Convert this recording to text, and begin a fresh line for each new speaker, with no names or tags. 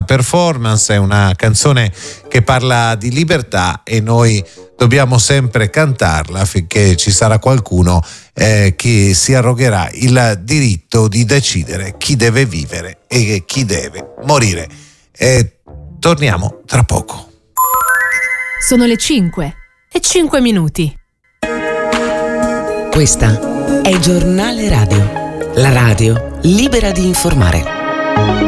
performance, è una canzone che parla di libertà e noi dobbiamo sempre cantarla finché ci sarà qualcuno che si arrogherà il diritto di decidere chi deve vivere e chi deve morire. Torniamo tra poco.
Sono le 5:05.
Questa è Giornale Radio, la radio libera di informare.